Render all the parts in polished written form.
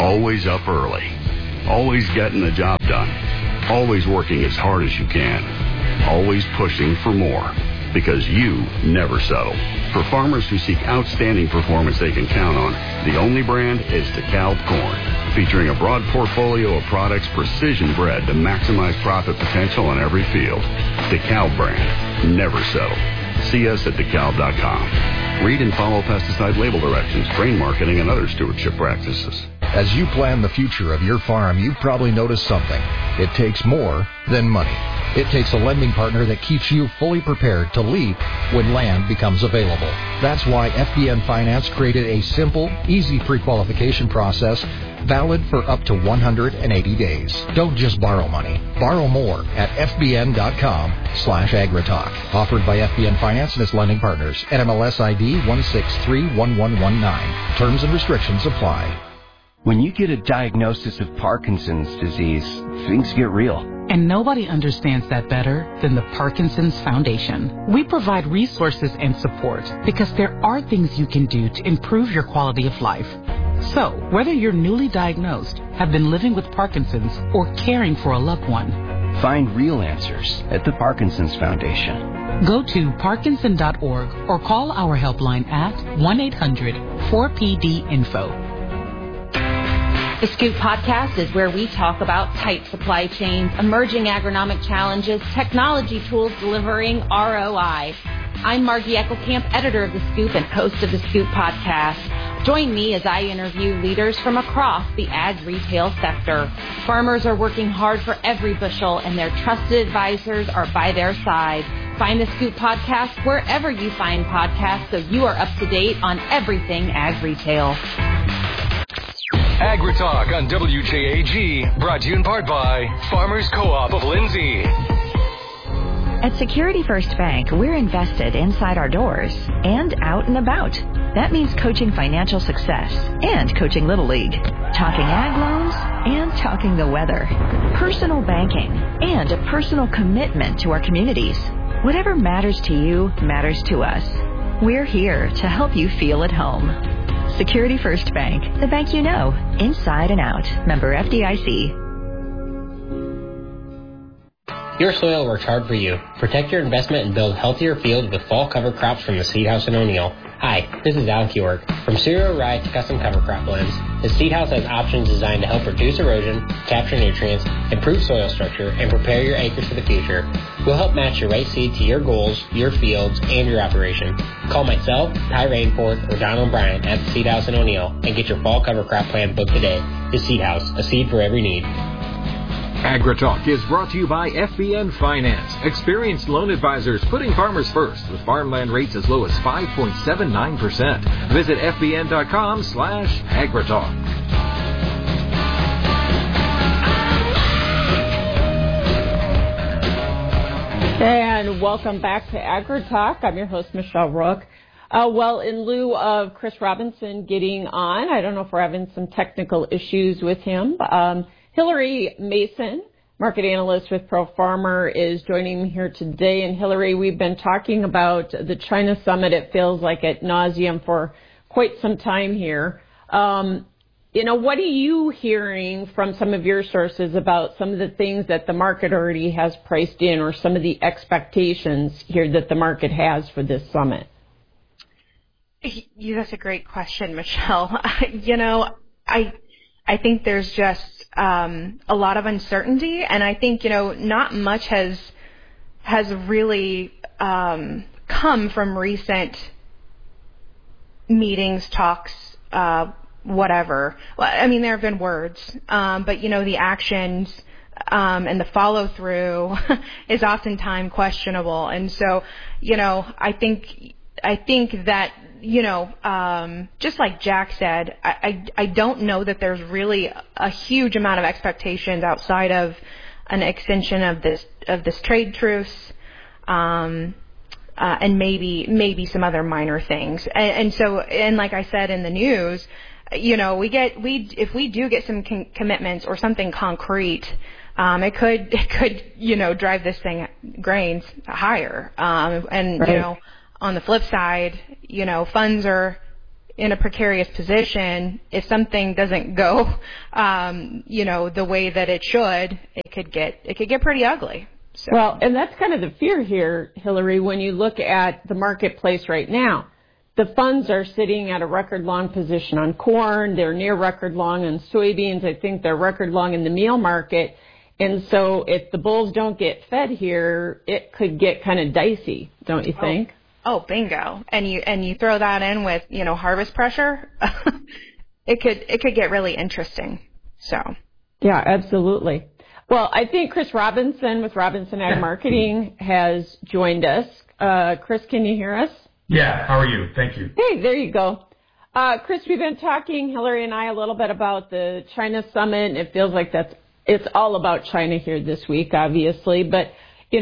Always up early. Always getting the job done. Always working as hard as you can. Always pushing for more. Because you never settle. For farmers who seek outstanding performance they can count on, the only brand is DeKalb Corn. Featuring a broad portfolio of products precision bred to maximize profit potential on every field. DeKalb brand. Never settle. See us at DeKalb.com. Read and follow pesticide label directions, grain marketing, and other stewardship practices. As you plan the future of your farm, you've probably noticed something. It takes more than money. It takes a lending partner that keeps you fully prepared to leap when land becomes available. That's why FBN Finance created a simple, easy pre-qualification process valid for up to 180 days. Don't just borrow money. Borrow more at fbn.com/agritalk. Offered by FBN Finance and its lending partners. NMLS ID 1631119. Terms and restrictions apply. When you get a diagnosis of Parkinson's disease, things get real. And nobody understands that better than the Parkinson's Foundation. We provide resources and support because there are things you can do to improve your quality of life. So, whether you're newly diagnosed, have been living with Parkinson's, or caring for a loved one, find real answers at the Parkinson's Foundation. Go to parkinson.org or call our helpline at 1-800-4PD-INFO. The Scoop Podcast is where we talk about tight supply chains, emerging agronomic challenges, technology tools delivering ROI. I'm Margie Eckelkamp, editor of The Scoop and host of The Scoop Podcast. Join me as I interview leaders from across the ag retail sector. Farmers are working hard for every bushel, and their trusted advisors are by their side. Find The Scoop Podcast wherever you find podcasts so you are up to date on everything ag retail. AgriTalk on WJAG, brought to you in part by Farmers Co-op of Lindsay. At Security First Bank, we're invested inside our doors and out and about. That means coaching financial success and coaching Little League, talking ag loans and talking the weather, personal banking, and a personal commitment to our communities. Whatever matters to you matters to us. We're here to help you feel at home. Security First Bank, the bank you know, inside and out. Member FDIC. Your soil works hard for you. Protect your investment and build healthier fields with fall cover crops from the Seed House in O'Neill. Hi, this is Alec York. From cereal rye to custom cover crop blends, the Seed House has options designed to help reduce erosion, capture nutrients, improve soil structure, and prepare your acres for the future. We'll help match your right seed to your goals, your fields, and your operation. Call myself, Ty Rainforth, or Donald Bryan at the Seed House in O'Neill and get your fall cover crop plan booked today. The Seed House, a seed for every need. AgriTalk is brought to you by FBN Finance. Experienced loan advisors putting farmers first with farmland rates as low as 5.79%. Visit FBN.com/AgriTalk. And welcome back to AgriTalk. I'm your host, Michelle Rook. Well, in lieu of Chris Robinson getting on, I don't know if we're having some technical issues with him. Hillary Mason, market analyst with Pro Farmer, is joining me here today. And Hillary, we've been talking about the China summit. It feels like ad nauseum for quite some time here. What are you hearing from some of your sources about some of the things that the market already has priced in, or some of the expectations here that the market has for this summit? Yeah, that's a great question, Michelle. I think there's just a lot of uncertainty, and I think, not much has really come from recent meetings, talks, whatever. Well, I mean, there have been words, but, the actions and the follow-through is oftentimes questionable. And so, I think that, just like Jack said, I don't know that there's really a huge amount of expectations outside of an extension of this trade truce, and maybe some other minor things. And so, like I said in the news, if we do get some commitments or something concrete, it could, drive this thing grains higher. Right. On the flip side, funds are in a precarious position. If something doesn't go, the way that it should, it could get pretty ugly. So. Well, and that's kind of the fear here, Hillary, when you look at the marketplace right now. The funds are sitting at a record long position on corn. They're near record long on soybeans. I think they're record long in the meal market. And so if the bulls don't get fed here, it could get kind of dicey, don't you think? Oh, bingo. And you throw that in with, harvest pressure, it could get really interesting. So. Yeah, absolutely. Well, I think Chris Robinson with Robinson Ag Marketing has joined us. Chris, can you hear us? Yeah, how are you? Thank you. Hey, there you go. Chris, we've been talking, Hillary and I, a little bit about the China summit, and it feels like it's all about China here this week, obviously. But,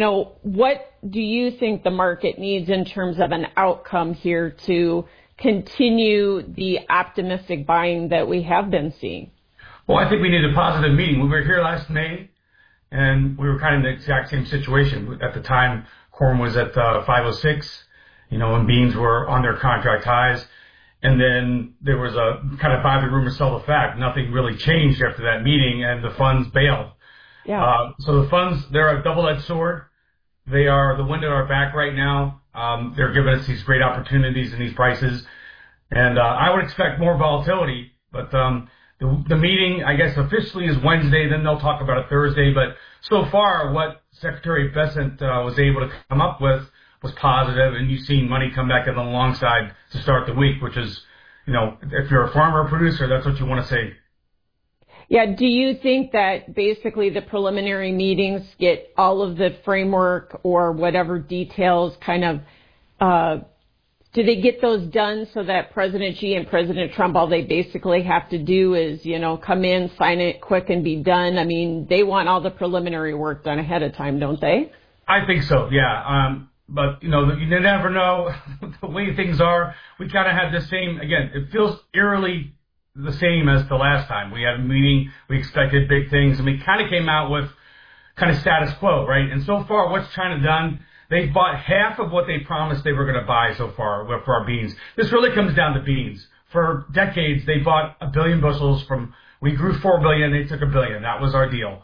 what do you think the market needs in terms of an outcome here to continue the optimistic buying that we have been seeing? Well, I think we need a positive meeting. We were here last May, and we were kind of in the exact same situation. At the time, corn was at 506. And beans were on their contract highs. And then there was a kind of buy the rumor, sell the fact. Nothing really changed after that meeting, and the funds bailed. Yeah. So the funds, they're a double-edged sword. They are the wind at our back right now. They're giving us these great opportunities and these prices. And I would expect more volatility. But the meeting, I guess, officially is Wednesday. Then they'll talk about it Thursday. But so far, what Secretary Bessent was able to come up with was positive, and you've seen money come back in on the long side to start the week, which is, if you're a farmer or producer, that's what you want to see. Yeah, do you think that basically the preliminary meetings get all of the framework or whatever details kind of, do they get those done so that President Xi and President Trump, all they basically have to do is, come in, sign it quick and be done? I mean, they want all the preliminary work done ahead of time, don't they? I think so, yeah. But, you never know the way things are. We kind of had the same, again, it feels eerily the same as the last time. We had a meeting, we expected big things, and we kind of came out with kind of status quo, right? And so far, what's China done? They've bought half of what they promised they were going to buy so far for our beans. This really comes down to beans. For decades, they bought 1 billion bushels we grew 4 billion, they took 1 billion. That was our deal.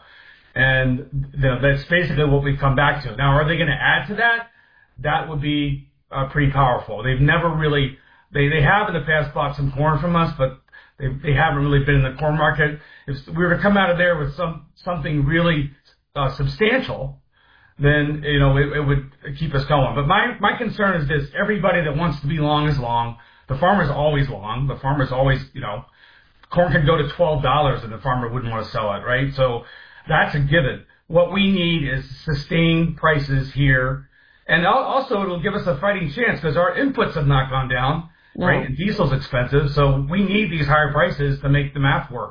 And that's basically what we've come back to. Now, are they going to add to that? That would be pretty powerful. They've never really, they have in the past bought some corn from us, but they haven't really been in the corn market. If we were to come out of there with something really substantial, then, it would keep us going. But my concern is this: everybody that wants to be long is long. The farmer's always long. The farmer's always, corn could go to $12 and the farmer wouldn't want to sell it, right? So that's a given. What we need is sustained prices here. And also, it'll give us a fighting chance because our inputs have not gone down, right? And diesel's expensive, so we need these higher prices to make the math work.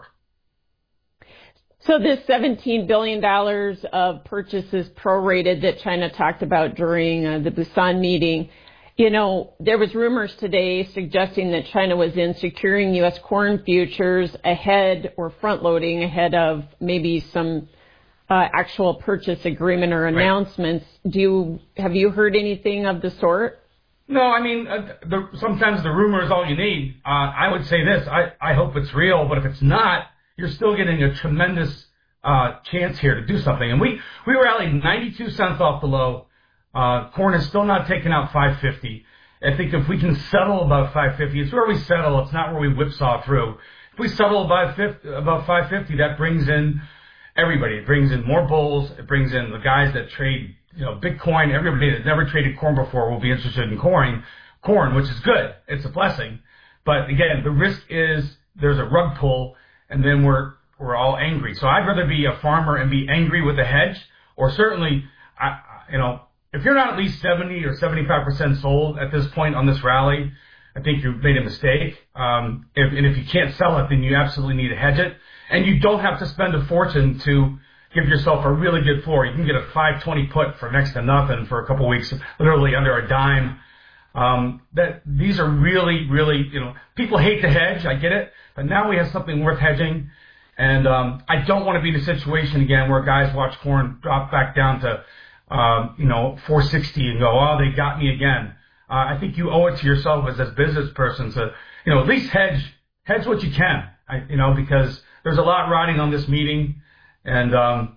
So this $17 billion of purchases prorated that China talked about during the Busan meeting, there was rumors today suggesting that China was in securing U.S. corn futures ahead or front-loading ahead of maybe some actual purchase agreement or announcements. Right. Have you heard anything of the sort? No, I mean, sometimes the rumor is all you need. I would say this: I hope it's real, but if it's not, you're still getting a tremendous chance here to do something. And we rallied 92 cents off the low. Corn is still not taking out 550. I think if we can settle above 550, it's where we settle. It's not where we whipsaw through. If we settle above 550, that brings in everybody. It brings in more bulls. It brings in the guys that trade, Bitcoin. Everybody that's never traded corn before will be interested in corn, which is good. It's a blessing. But again, the risk is there's a rug pull, and then we're all angry. So I'd rather be a farmer and be angry with a hedge, or certainly, if you're not at least 70 or 75% sold at this point on this rally, I think you've made a mistake. If you can't sell it, then you absolutely need to hedge it. And you don't have to spend a fortune to give yourself a really good floor. You can get a 520 put for next to nothing for a couple weeks, literally under a dime. These are really, really, people hate to hedge. I get it. But now we have something worth hedging. And I don't want to be in a situation again where guys watch corn drop back down to, 460 and go, oh, they got me again. I think you owe it to yourself as a business person to, at least hedge what you can, because there's a lot riding on this meeting, and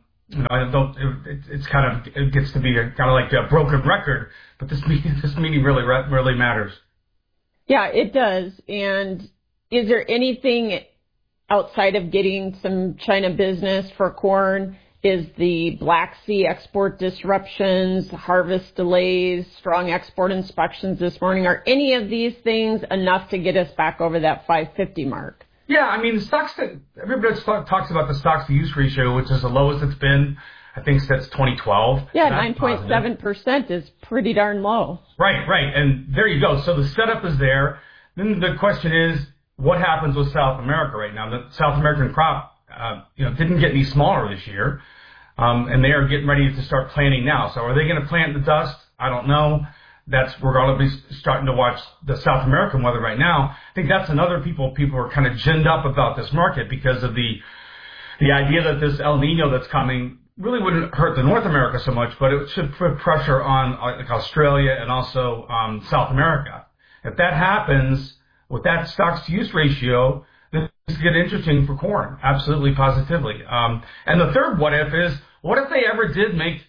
it gets to be kind of like a broken record, but this meeting really matters. Yeah, it does. And is there anything outside of getting some China business for corn? Is the Black Sea export disruptions, harvest delays, strong export inspections this morning, are any of these things enough to get us back over that 550 mark? Yeah, I mean, everybody talks about the stocks-to-use ratio, which is the lowest it's been, I think, since 2012. Yeah, 9.7% is pretty darn low. Right. And there you go. So the setup is there. Then the question is, what happens with South America right now? The South American crop, didn't get any smaller this year, and they are getting ready to start planting now. So are they going to plant in the dust? I don't know. We're going to be starting to watch the South American weather right now. I think that's another people are kind of ginned up about this market because of the idea that this El Nino that's coming really wouldn't hurt the North America so much, but it should put pressure on like Australia and also South America. If that happens with that stocks-to-use ratio, this is get interesting for corn, absolutely, positively. And the third what if is, what if they ever did make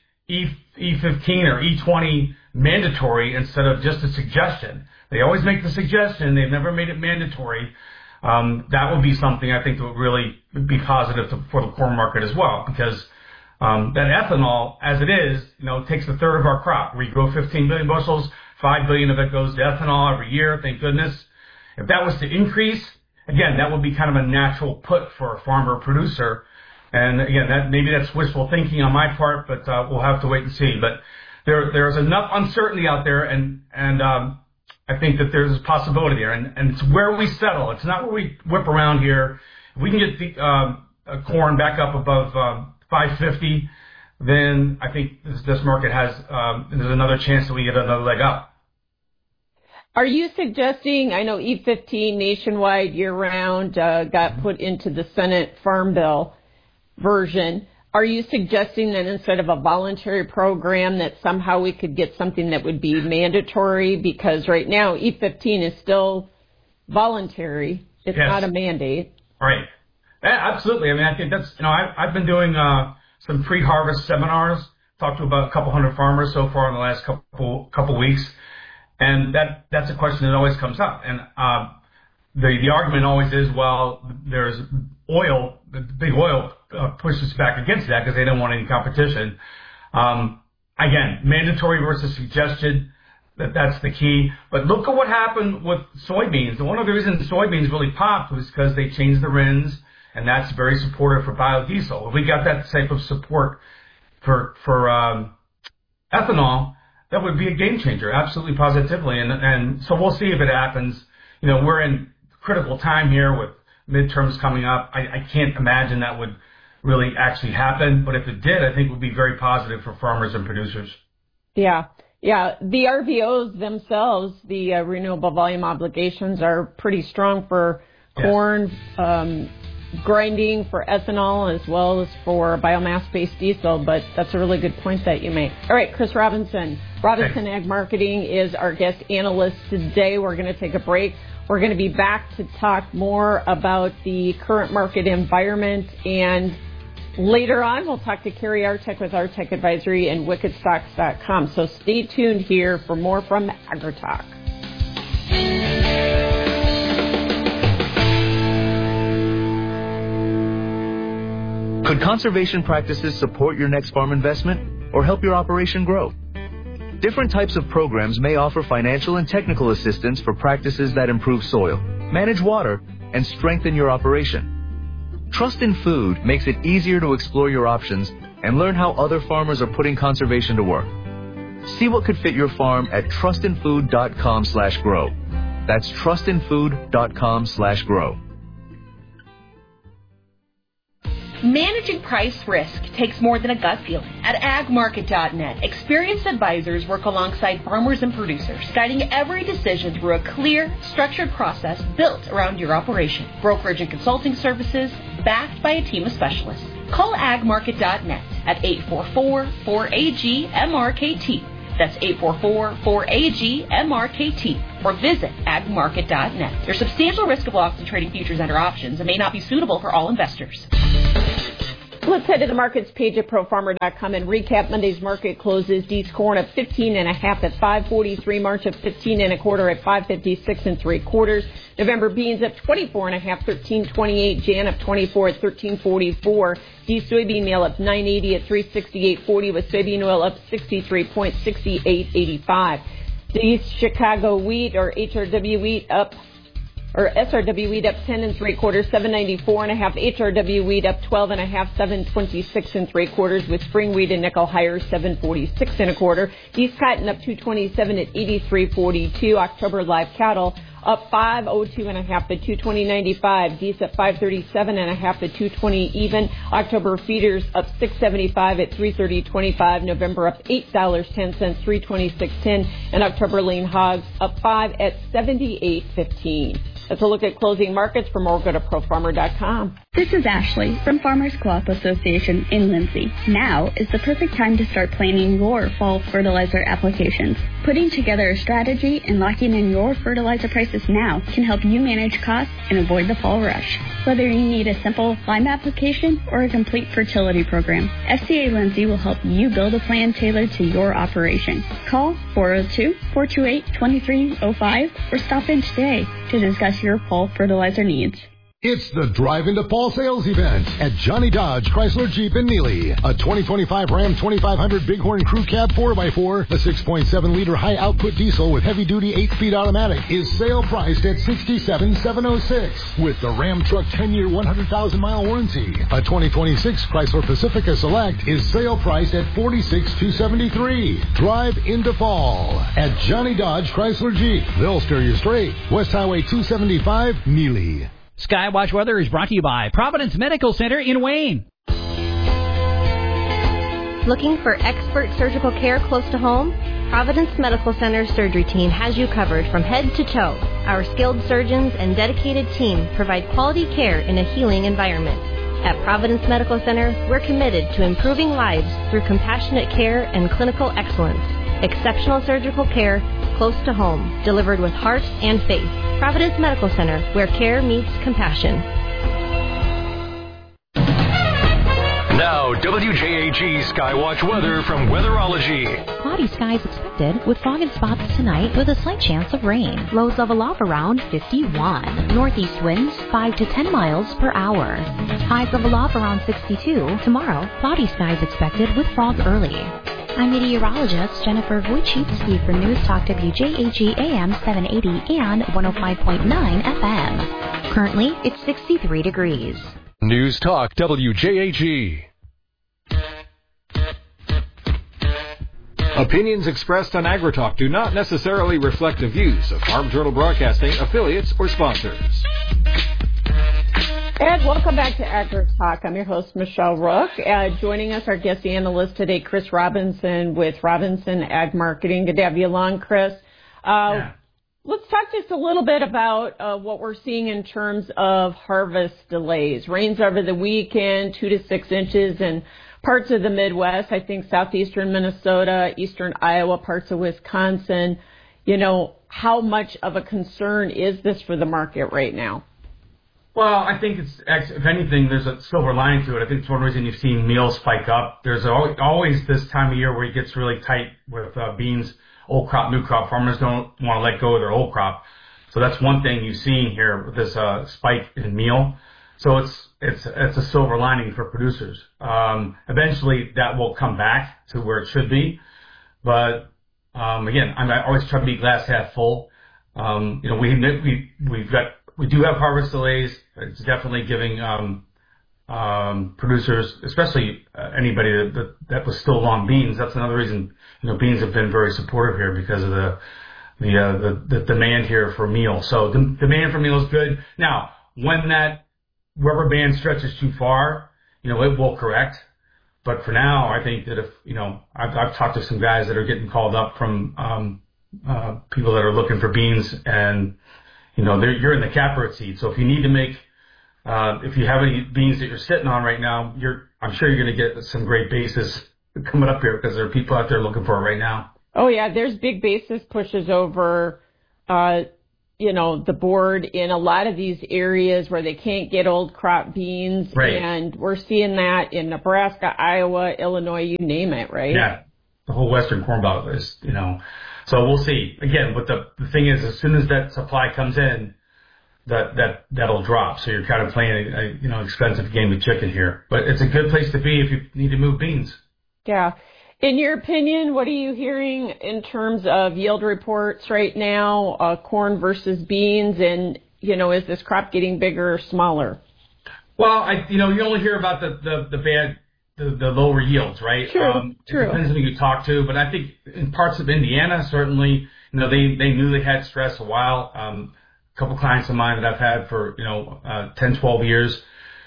E15 or E20 mandatory instead of just a suggestion? They always make the suggestion. They've never made it mandatory. That would be something I think that would really be positive for the corn market as well, because that ethanol, as it is, takes a third of our crop. We grow 15 billion bushels, 5 billion of it goes to ethanol every year, thank goodness. If that was to increase, again, that would be kind of a natural put for a farmer or producer. And again, maybe that's wishful thinking on my part, but we'll have to wait and see. But there's enough uncertainty out there, and I think that there's a possibility there. And it's where we settle. It's not where we whip around here. If we can get the corn back up above 550, then I think this market has there's another chance that we get another leg up. Are you suggesting, I know E15 nationwide year-round got put into the Senate Farm Bill version. Are you suggesting that instead of a voluntary program that somehow we could get something that would be mandatory? Because right now E15 is still voluntary. It's not a mandate. Right. Yeah, absolutely. I mean, I think that's, I've been doing some pre-harvest seminars, talked to about a couple hundred farmers so far in the last couple weeks. And that's a question that always comes up. And the argument always is, well, there's oil, the big oil pushes back against that because they don't want any competition. Again, mandatory versus suggested, that's the key. But look at what happened with soybeans. And one of the reasons soybeans really popped was because they changed the RINs, and that's very supportive for biodiesel. If we got that type of support for ethanol, that would be a game changer, absolutely, positively. And so we'll see if it happens. We're in critical time here with midterms coming up. I can't imagine that would really actually happen. But if it did, I think it would be very positive for farmers and producers. Yeah. The RVOs themselves, the renewable volume obligations, are pretty strong for corn, grinding for ethanol, as well as for biomass-based diesel, but that's a really good point that you make. All right, Chris Robinson. Robinson Ag Marketing is our guest analyst today. We're going to take a break. We're going to be back to talk more about the current market environment, and later on we'll talk to Carrie Artek with Artek Advisory and wickedstocks.com. So stay tuned here for more from AgriTalk. Could conservation practices support your next farm investment or help your operation grow? Different types of programs may offer financial and technical assistance for practices that improve soil, manage water, and strengthen your operation. Trust in Food makes it easier to explore your options and learn how other farmers are putting conservation to work. See what could fit your farm at trustinfood.com/grow. That's trustinfood.com/grow. Managing price risk takes more than a gut feeling. At agmarket.net, experienced advisors work alongside farmers and producers, guiding every decision through a clear, structured process built around your operation. Brokerage and consulting services backed by a team of specialists. Call agmarket.net at 844-4AG-MRKT That's 844-4AG-MRKT or visit agmarket.net. There's substantial risk of loss in trading futures under options and may not be suitable for all investors. Let's head to the markets page at profarmer.com and recap Monday's market closes. D's corn up 15.5 at 5.43. March up 15.25 at 5.56 3/4. November beans up 24.5, 13.28. Jan up 24 at 13.44. D soybean meal up 9.80 at 3.68.40 with soybean oil up 63.68.85. The Chicago wheat or HRW wheat up. SRW wheat up 10 3/4, 794.5. HRW wheat up 12.5, 726 3/4 with spring wheat and nickel higher 746 1/4. East cotton up 227 at 83.42. October live cattle up 502.5 at 220.95. Geese up 537.5 at 220 even. October feeders up 675 at 330.25. November up $8.10, 326.10, and October lean hogs up 5 at 78.15. Let's look at closing markets. For more, go to profarmer.com. This is Ashley from Farmers Co-op Association in Lindsay. Now is the perfect time to start planning your fall fertilizer applications. Putting together a strategy and locking in your fertilizer prices now can help you manage costs and avoid the fall rush. Whether you need a simple lime application or a complete fertility program, FCA Lindsay will help you build a plan tailored to your operation. Call 402-428-2305 or stop in today to discuss your fall fertilizer needs. It's the Drive into Fall sales event at Johnny Dodge Chrysler Jeep in Neely. A 2025 Ram 2500 Bighorn Crew Cab 4x4, a 6.7-liter high-output diesel with heavy-duty 8-speed automatic is sale priced at $67,706 with the Ram Truck 10-year 100,000-mile warranty. A 2026 Chrysler Pacifica Select is sale priced at $46,273. Drive into fall at Johnny Dodge Chrysler Jeep. They'll steer you straight. West Highway 275, Neely. Skywatch Weather is brought to you by Providence Medical Center in Wayne. Looking for expert surgical care close to home? Providence Medical Center's surgery team has you covered from head to toe. Our skilled surgeons and dedicated team provide quality care in a healing environment. At Providence Medical Center, we're committed to improving lives through compassionate care and clinical excellence. Exceptional surgical care close to home, delivered with heart and faith. Providence Medical Center, where care meets compassion. Now, WJAG Skywatch weather from Weatherology. Cloudy skies expected with fog and spots tonight with a slight chance of rain. Lows level off around 51. Northeast winds 5 to 10 miles per hour. Highs level off around 62. Tomorrow, cloudy skies expected with fog early. I'm meteorologist Jennifer Wojcicki for News Talk WJAG AM 780 and 105.9 FM. Currently, it's 63 degrees. News Talk WJAG. Opinions expressed on AgriTalk do not necessarily reflect the views of Farm Journal Broadcasting, affiliates, or sponsors. And welcome back to AgriTalk. I'm your host, Michelle Rook. Joining us, our guest analyst today, Chris Robinson with Robinson Ag Marketing. Good to have you along, Chris. Let's talk just a little bit about what we're seeing in terms of harvest delays. Rains over the weekend, 2 to 6 inches in parts of the Midwest. I think southeastern Minnesota, eastern Iowa, parts of Wisconsin. You know, how much of a concern is this for the market right now? Well, I think it's, if anything, there's a silver lining to it. I think it's one reason you've seen meal spike up. There's always this time of year where it gets really tight with beans, old crop, new crop. Farmers don't want to let go of their old crop. So that's one thing you've seen here with this spike in meal. So it's a silver lining for producers. Eventually that will come back to where it should be. But, again, I always try to be glass half full. You know, we do have harvest delays. It's definitely giving producers, especially anybody that was still long beans. That's another reason, you know, beans have been very supportive here because of the demand here for meal. So the demand for meal is good. Now, when that rubber band stretches too far, you know, it will correct. But for now, I think that if, you know, I've talked to some guys that are getting called up from people that are looking for beans, and you know, you're in the catbird seat. So if you need to make, if you have any beans that you're sitting on right now, I'm sure you're going to get some great basis coming up here because there are people out there looking for it right now. Oh, yeah, there's big basis pushes over, the board in a lot of these areas where they can't get old crop beans. Right. And we're seeing that in Nebraska, Iowa, Illinois, you name it, right? Yeah. The whole Western Corn Belt is, so we'll see. Again, but the thing is, as soon as that supply comes in, that'll drop. So you're kind of playing a expensive game of chicken here. But it's a good place to be if you need to move beans. Yeah. In your opinion, what are you hearing in terms of yield reports right now, corn versus beans, and, is this crop getting bigger or smaller? Well, you only hear about the lower yields, right? True. It depends on who you talk to, but I think in parts of Indiana, certainly, they knew they had stress a while. A couple clients of mine that I've had for, 10, 12 years,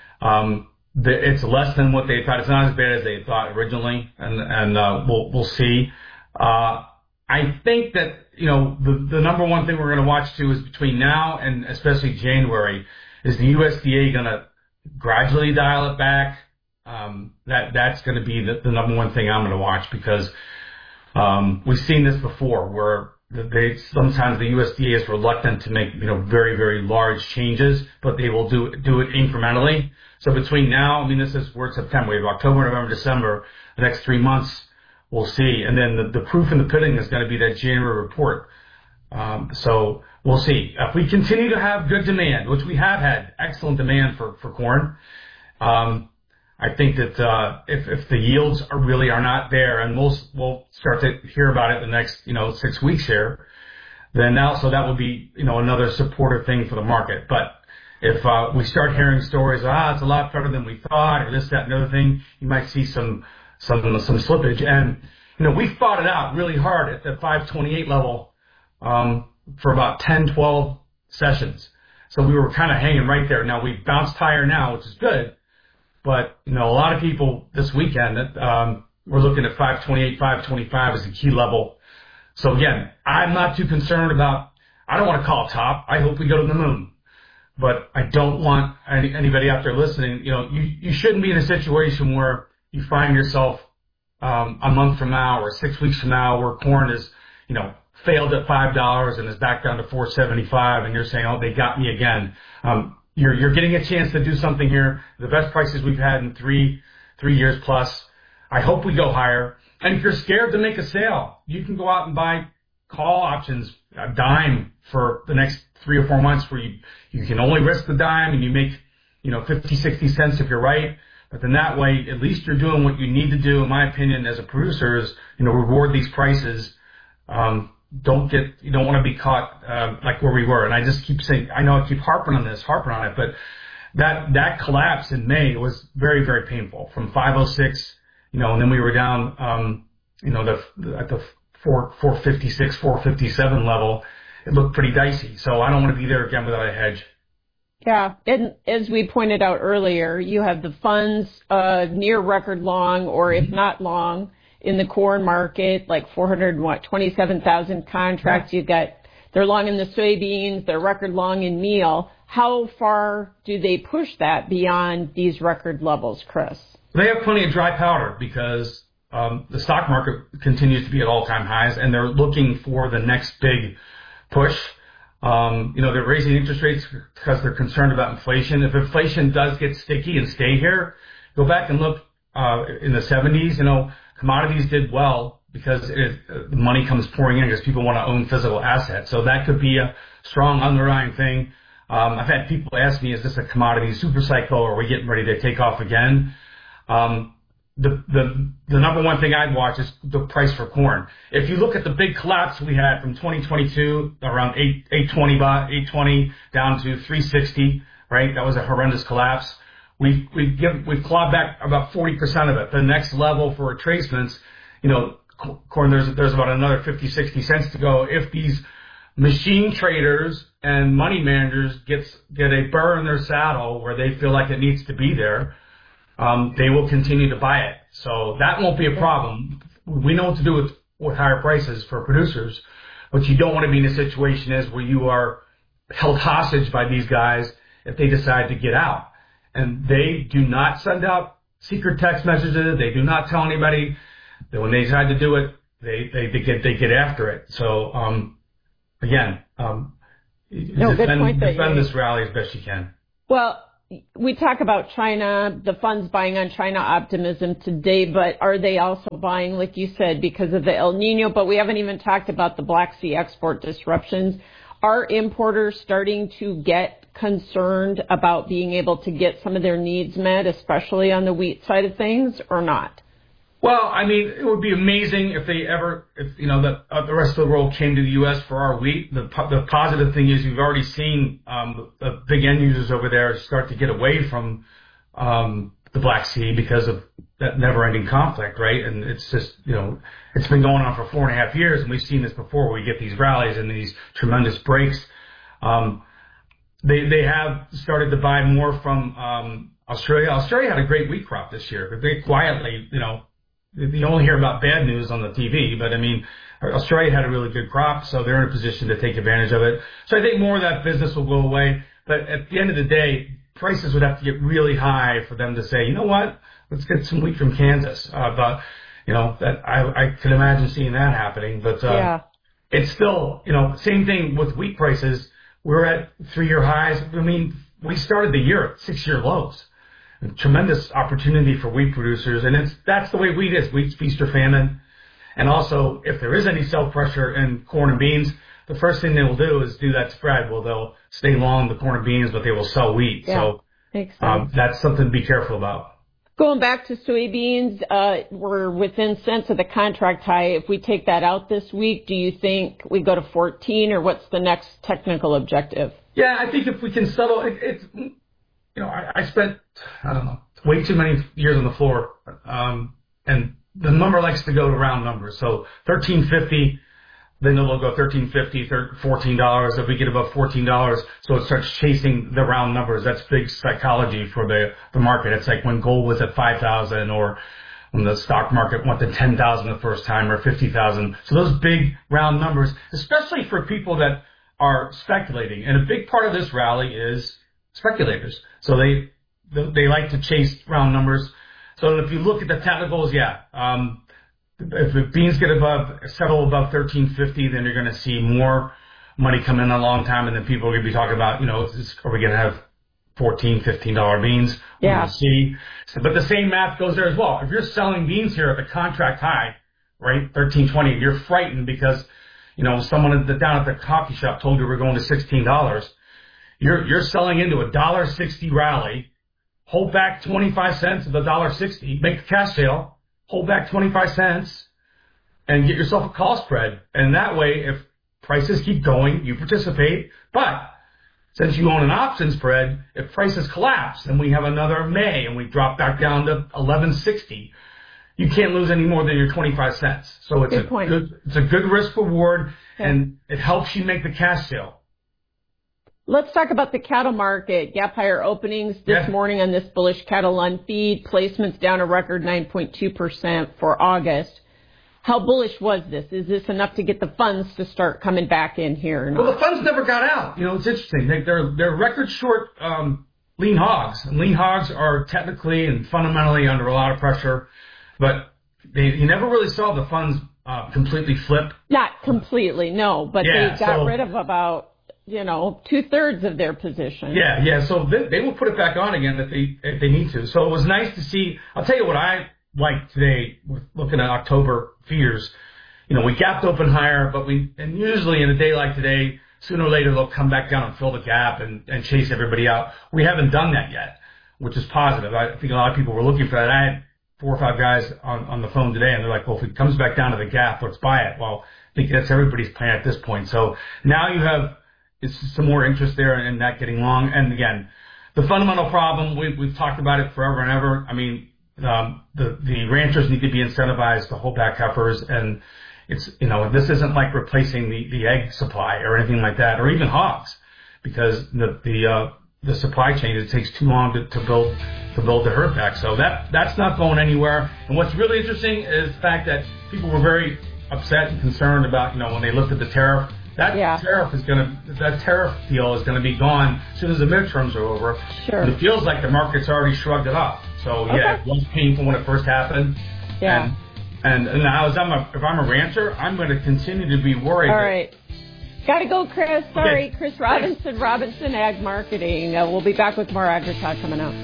it's less than what they thought. It's not as bad as they thought originally, and we'll see. I think that the number one thing we're going to watch too is between now and especially January is the USDA going to gradually dial it back. That's going to be the number one thing I'm going to watch, because we've seen this before where sometimes the USDA is reluctant to make very, very large changes, but they will do it incrementally. So between now, we're September, we have October, November, December, the next 3 months, we'll see. And then the proof in the pudding is going to be that January report. So we'll see. If we continue to have good demand, which we have had excellent demand for corn, I think that if the yields are not there, and we'll start to hear about it the next 6 weeks here, then also that will be another supportive thing for the market. But if we start hearing stories, it's a lot better than we thought, or this, that, and the other thing, you might see some slippage. And we fought it out really hard at the 528 level for about 10, 12 sessions. So we were kind of hanging right there. Now we've bounced higher now, which is good. But, a lot of people this weekend, we're looking at 528, 525 as the key level. So again, I'm not too concerned about, I don't want to call it top. I hope we go to the moon. But I don't want anybody out there listening, you shouldn't be in a situation where you find yourself a month from now or 6 weeks from now where corn is, failed at $5 and is back down to $4.75, and you're saying, oh, they got me again. You're getting a chance to do something here. The best prices we've had in three years plus. I hope we go higher. And if you're scared to make a sale, you can go out and buy call options, a dime for the next 3 or 4 months, where you can only risk the dime and you make, 50, 60 cents if you're right. But then that way, at least you're doing what you need to do, in my opinion, as a producer, is, reward these prices. You don't want to be caught like where we were. And I just keep saying, I know I keep harping on it, but that collapse in May was very, very painful, from 506, and then we were down, at the 456, 457 level. It looked pretty dicey. So I don't want to be there again without a hedge. Yeah, and as we pointed out earlier, you have the funds near record long, or if not long, in the corn market, like 427,000 contracts. Yeah. They're long in the soybeans, they're record long in meal. How far do they push that beyond these record levels, Chris? They have plenty of dry powder, because the stock market continues to be at all-time highs, and they're looking for the next big push. They're raising interest rates because they're concerned about inflation. If inflation does get sticky and stay here, go back and look in the 70s. Commodities did well because the money comes pouring in because people want to own physical assets. So that could be a strong underlying thing. I've had people ask me, is this a commodity super cycle, or are we getting ready to take off again? The number one thing I'd watch is the price for corn. If you look at the big collapse we had from 2022, around 820 down to 360, right? That was a horrendous collapse. We've clawed back about 40% of it. The next level for retracements, corn, there's about another 50, 60 cents to go. If these machine traders and money managers get a burr in their saddle where they feel like it needs to be there, they will continue to buy it. So that won't be a problem. We know what to do with higher prices for producers, but you don't want to be in a situation where you are held hostage by these guys if they decide to get out. And they do not send out secret text messages. They do not tell anybody that when they decide to do it, they get after it. So again, defend this rally as best you can. Well, we talk about China, the funds buying on China optimism today, but are they also buying, like you said, because of the El Nino? But we haven't even talked about the Black Sea export disruptions. Are importers starting to get concerned about being able to get some of their needs met, especially on the wheat side of things, or not? Well, I mean, it would be amazing if the rest of the world came to the U.S. for our wheat. The positive thing is we've already seen the big end users over there start to get away from the Black Sea because of that never-ending conflict, right? And it's just, it's been going on for 4.5 years, and we've seen this before where we get these rallies and these tremendous breaks. They have started to buy more from Australia. Australia had a great wheat crop this year, but they quietly, you only hear about bad news on the TV, but I mean, Australia had a really good crop, so they're in a position to take advantage of it. So I think more of that business will go away. But at the end of the day, prices would have to get really high for them to say, you know what, let's get some wheat from Kansas. But that I could imagine seeing that happening. But it's still, same thing with wheat prices. We're at 3-year highs. I mean, we started the year at 6-year lows. Tremendous opportunity for wheat producers, and that's the way wheat is. Wheat's feast or famine. And also, if there is any sell pressure in corn and beans, the first thing they will do is do that spread. Well, they'll stay long the corn and beans, but they will sell wheat. Yeah, so makes sense. That's something to be careful about. Going back to soybeans, we're within cents of the contract high. If we take that out this week, do you think we go to 14, or what's the next technical objective? Yeah, I think if we can settle, it's I spent, way too many years on the floor, and the number likes to go to round numbers. So $13.50, then it'll go $13.50, $14. If we get above $14, so it starts chasing the round numbers. That's big psychology for the market. It's like when gold was at 5,000, or when the stock market went to 10,000 the first time, or 50,000. So those big round numbers, especially for people that are speculating. And a big part of this rally is speculators. So they like to chase round numbers. So if you look at the technicals, if the beans settle above $13.50, then you're going to see more money come in a long time, and then people are going to be talking about, are we going to have $14, $15 beans? Yeah. We'll see. So, but the same math goes there as well. If you're selling beans here at the contract high, right, $13.20, you're frightened because, someone down at the coffee shop told you we're going to $16. You're selling into a $1.60 rally. Hold back 25 cents of the $1.60. Make the cash sale. Hold back 25 cents and get yourself a call spread. And that way, if prices keep going, you participate. But since you own an option spread, if prices collapse, then we have another May and we drop back down to $11.60. You can't lose any more than your 25 cents. So it's a good risk reward, and it helps you make the cash sale. Let's talk about the cattle market. Gap higher openings this morning on this bullish cattle on feed. Placements down a record 9.2% for August. How bullish was this? Is this enough to get the funds to start coming back in here? Or not? Well, the funds never got out. It's interesting. They're record short lean hogs. And lean hogs are technically and fundamentally under a lot of pressure, but you never really saw the funds completely flip. Not completely, no, but they got rid of about 2/3 of their position. Yeah. So they will put it back on again if they need to. So it was nice to see. I'll tell you what I like today with looking at October feeders. We gapped open higher, and usually in a day like today, sooner or later they'll come back down and fill the gap and chase everybody out. We haven't done that yet, which is positive. I think a lot of people were looking for that. I had 4 or 5 guys on the phone today, and they're like, well, if it comes back down to the gap, let's buy it. Well, I think that's everybody's plan at this point. So now you have some more interest there in that getting long. And again, the fundamental problem, we've talked about it forever and ever. I mean, the ranchers need to be incentivized to hold back heifers, and it's, this isn't like replacing the egg supply or anything like that, or even hogs, because the supply chain, it takes too long to build the herd back. So that's not going anywhere. And what's really interesting is the fact that people were very upset and concerned about, when they looked at the tariff. That tariff deal is gonna be gone as soon as the midterms are over. Sure. And it feels like the market's already shrugged it off. So it was painful when it first happened. Yeah. And now, if I'm a rancher, I'm going to continue to be worried. All right. Got to go, Chris. Sorry. Okay. Chris Robinson, Robinson Ag Marketing. We'll be back with more AgriTalk coming up.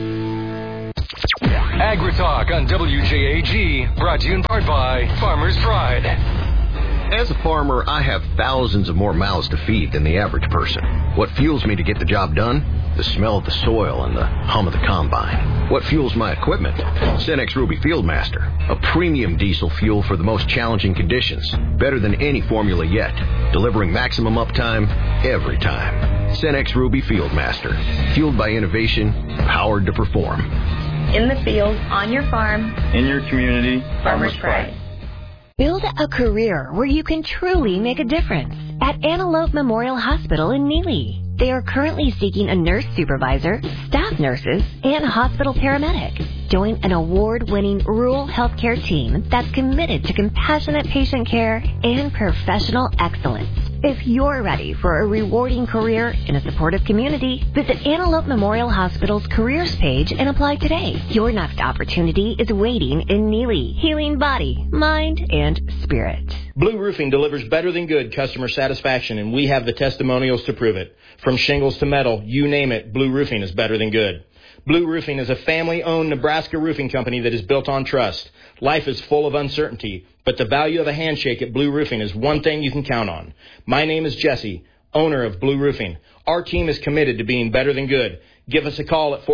AgriTalk on WJAG, brought to you in part by Farmer's Pride. As a farmer, I have thousands of more mouths to feed than the average person. What fuels me to get the job done? The smell of the soil and the hum of the combine. What fuels my equipment? Cenex Ruby Fieldmaster, a premium diesel fuel for the most challenging conditions. Better than any formula yet, delivering maximum uptime every time. Cenex Ruby Fieldmaster, fueled by innovation, powered to perform. In the field, on your farm, in your community, Farmer's Pride. Build a career where you can truly make a difference at Antelope Memorial Hospital in Neely. They are currently seeking a nurse supervisor, staff nurses, and hospital paramedic. Join an award-winning rural healthcare team that's committed to compassionate patient care and professional excellence. If you're ready for a rewarding career in a supportive community, visit Antelope Memorial Hospital's careers page and apply today. Your next opportunity is waiting in Neely, healing body, mind, and spirit. Blue Roofing delivers better than good customer satisfaction, and we have the testimonials to prove it. From shingles to metal, you name it, Blue Roofing is better than good. Blue Roofing is a family-owned Nebraska roofing company that is built on trust. Life is full of uncertainty, but the value of a handshake at Blue Roofing is one thing you can count on. My name is Jesse, owner of Blue Roofing. Our team is committed to being better than good. Give us a call at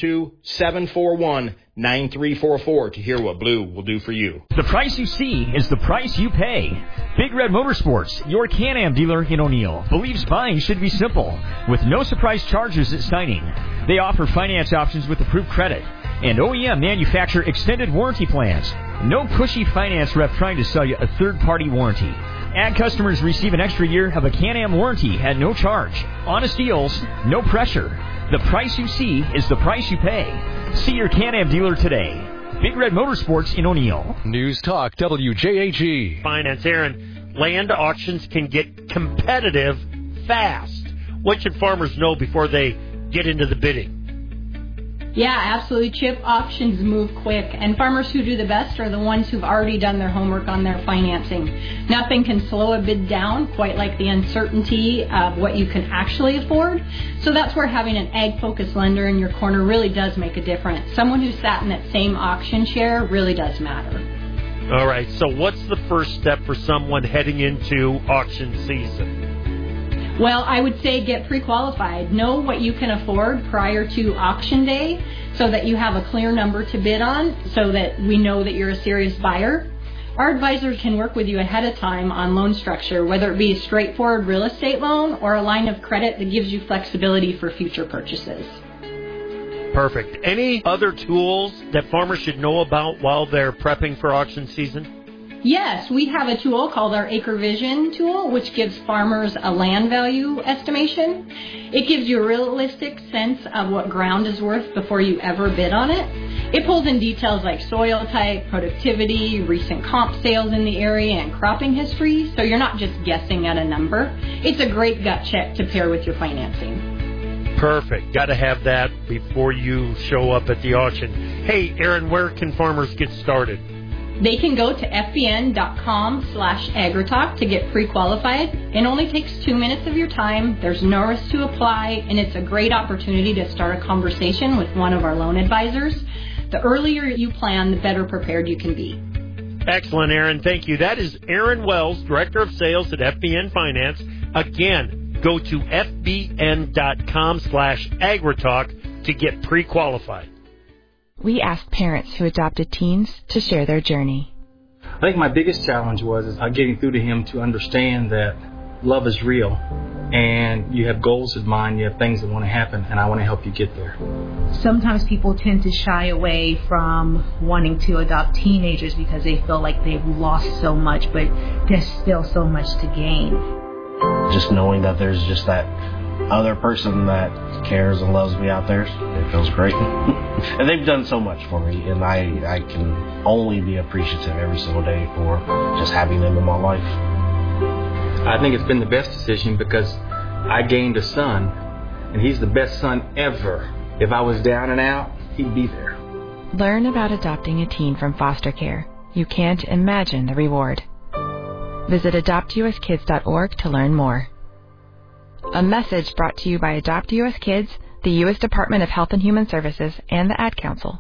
402-741-9344 to hear what Blue will do for you. The price you see is the price you pay. Big Red Motorsports, your Can-Am dealer in O'Neill, believes buying should be simple, with no surprise charges at signing. They offer finance options with approved credit, and OEM manufacturer extended warranty plans. No pushy finance rep trying to sell you a third-party warranty. Ag customers receive an extra year of a Can-Am warranty at no charge. Honest deals, no pressure. The price you see is the price you pay. See your Can-Am dealer today. Big Red Motorsports in O'Neill. News Talk WJAG. Finance, Aaron. Land auctions can get competitive fast. What should farmers know before they get into the bidding? Yeah, absolutely, Chip. Auctions move quick, and farmers who do the best are the ones who've already done their homework on their financing. Nothing can slow a bid down quite like the uncertainty of what you can actually afford. So that's where having an ag-focused lender in your corner really does make a difference. Someone who's sat in that same auction chair really does matter. All right, so what's the first step for someone heading into auction season? Well, I would say get pre-qualified. Know what you can afford prior to auction day so that you have a clear number to bid on so that we know that you're a serious buyer. Our advisors can work with you ahead of time on loan structure, whether it be a straightforward real estate loan or a line of credit that gives you flexibility for future purchases. Perfect. Any other tools that farmers should know about while they're prepping for auction season? Yes, we have a tool called our Acre Vision tool, which gives farmers a land value estimation. It gives you a realistic sense of what ground is worth before you ever bid on it. It pulls in details like soil type, productivity, recent comp sales in the area, and cropping history, so you're not just guessing at a number. It's a great gut check to pair with your financing. Perfect. Got to have that before you show up at the auction. Hey, Aaron, where can farmers get started? They can go to fbn.com/agritalk to get pre-qualified. It only takes 2 minutes of your time. There's no risk to apply, and it's a great opportunity to start a conversation with one of our loan advisors. The earlier you plan, the better prepared you can be. Excellent, Aaron. Thank you. That is Aaron Wells, Director of Sales at FBN Finance. Again, go to fbn.com/agritalk to get pre-qualified. We asked parents who adopted teens to share their journey. I think my biggest challenge was getting through to him to understand that love is real and you have goals in mind, you have things that want to happen, and I want to help you get there. Sometimes people tend to shy away from wanting to adopt teenagers because they feel like they've lost so much, but there's still so much to gain. Just knowing that there's just that other person that cares and loves me out there, it feels great. And they've done so much for me, and I can only be appreciative every single day for just having them in my life. I think it's been the best decision because I gained a son, and he's the best son ever. If I was down and out, he'd be there. Learn about adopting a teen from foster care you can't imagine the reward. Visit AdoptUSKids.org to learn more. A message brought to you by Adopt U.S. Kids, the U.S. Department of Health and Human Services, and the Ad Council.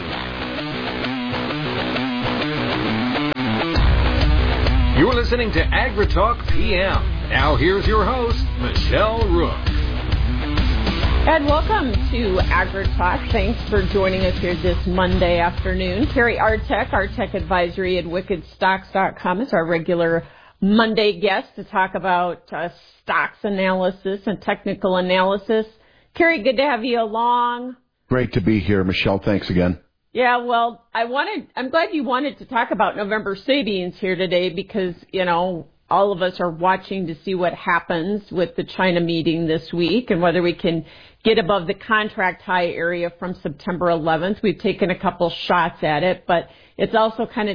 You're listening to AgriTalk PM. Now here's your host, Michelle Rook. And welcome to AgriTalk. Thanks for joining us here this Monday afternoon. Carrie Artek, Artek Advisory at WickedStocks.com is our regular Monday guest to talk about stocks analysis and technical analysis. Carrie, good to have you along. Great to be here, Michelle. Thanks again. Yeah, well, I'm glad you wanted to talk about November soybeans here today because, you know, all of us are watching to see what happens with the China meeting this week and whether we can get above the contract high area from September 11th. We've taken a couple shots at it, but it's also kind of